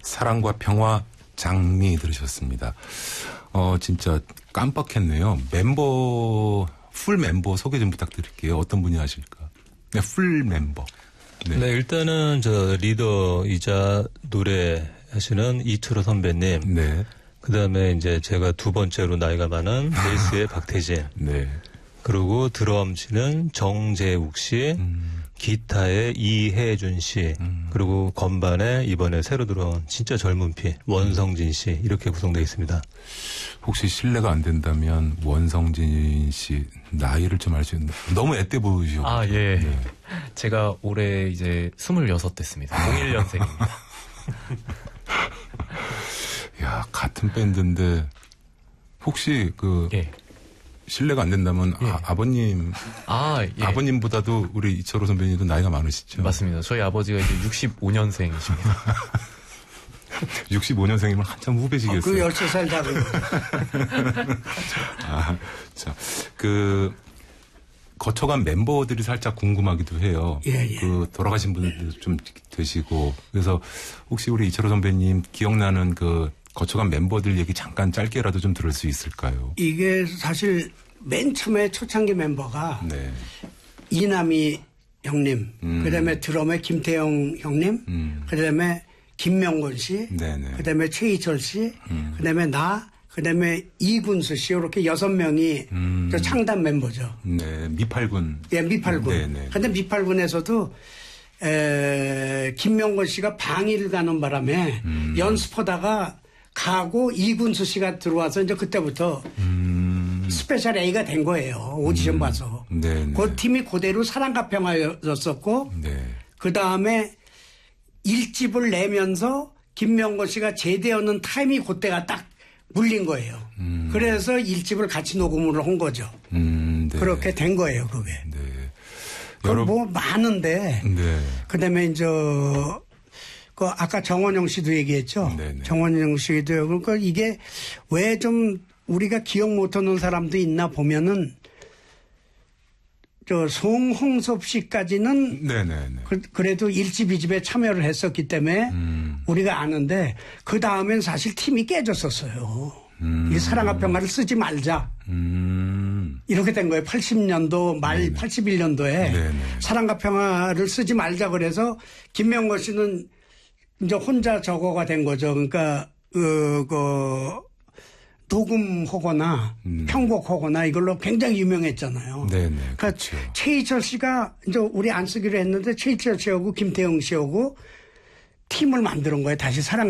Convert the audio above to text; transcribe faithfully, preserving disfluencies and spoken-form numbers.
사랑과 평화 장미 들으셨습니다. 어, 진짜 깜빡했네요. 멤버, 풀 멤버 소개 좀 부탁드릴게요. 어떤 분이 하실까? 네, 풀 멤버. 네. 네, 일단은 저 리더이자 노래 하시는 이철호 선배님. 네. 그 다음에 이제 제가 두 번째로 나이가 많은 베이스의 박태진. 네. 그리고 드럼 치는 정재욱 씨. 음. 기타의 이혜준 씨, 음. 그리고 건반에 이번에 새로 들어온 진짜 젊은 피 원성진 씨 이렇게 구성되어 있습니다. 혹시 실례가 안 된다면 원성진 씨 나이를 좀 알 수 있나요? 너무 앳돼 보이시고. 아 예. 네. 제가 올해 이제 스물여섯 됐습니다. 공일 년생입니다. 야 같은 밴드인데 혹시 그. 예. 실례가 안 된다면 예. 아, 아버님 아, 예. 아버님보다도 우리 이철호 선배님도 나이가 많으시죠? 맞습니다. 저희 아버지가 이제 육십오 년생이십니다. 육십오 년생이면 한참 후배시겠어요. 어, 그 열세 살 작은. 아, 자, 그 거쳐간 멤버들이 살짝 궁금하기도 해요. 예, 예. 그 돌아가신 분들도 좀 되시고 그래서 혹시 우리 이철호 선배님 기억나는 그 거쳐간 멤버들 얘기 잠깐 짧게라도 좀 들을 수 있을까요? 이게 사실 맨 처음에 초창기 멤버가 네. 이남희 형님, 음. 그다음에 드럼에 김태형 형님, 음. 그다음에 김명곤 씨, 네네. 그다음에 최희철 씨, 음. 그다음에 나, 그다음에 이군수 씨 이렇게 여섯 명이 음. 저 창단 멤버죠. 네, 미팔군. 예, 미팔군. 네네. 근데 미팔군에서도 에, 김명곤 씨가 방위를 가는 바람에 음. 연습하다가 가고 이군수 씨가 들어와서 이제 그때부터 음. 스페셜 A가 된 거예요. 오디션 음. 봐서. 네네. 그 팀이 그대로 사랑과 평화였었고 네. 그 다음에 일집을 내면서 김명곤 씨가 제대하는 타임이 그때가 딱 물린 거예요. 음. 그래서 일집을 같이 녹음을 한 거죠. 음. 네. 그렇게 된 거예요. 그게. 네. 여러... 뭐 많은데 네. 그 다음에 이제 그 아까 정원영 씨도 얘기했죠. 네네. 정원영 씨도 그러니까 이게 왜 좀 우리가 기억 못하는 사람도 있나 보면은 저 송홍섭 씨까지는 네네네. 그, 그래도 일집 이집에 참여를 했었기 때문에 음. 우리가 아는데 그 다음엔 사실 팀이 깨졌었어요. 음. 이 사랑과 평화를 쓰지 말자. 음. 이렇게 된 거예요. 팔십 년도 말 네네. 팔십일 년도에 네네. 사랑과 평화를 쓰지 말자 그래서 김명건 씨는 이제 혼자 저거가 된 거죠. 그러니까, 그, 그, 녹음하거나 음. 편곡하거나 이걸로 굉장히 유명했잖아요. 네네. 그러니까 그렇죠. 최희철 씨가 이제 우리 안 쓰기로 했는데 최희철 씨하고 김태형 씨하고 팀을 만드는 거예요. 다시 사랑